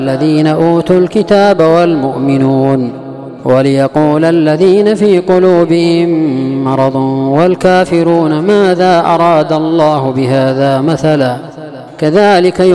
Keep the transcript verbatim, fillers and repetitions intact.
الذين أوتوا الكتاب والمؤمنون وليقول الذين في قلوبهم مرض والكافرون ماذا أراد الله بهذا مثلا كذلك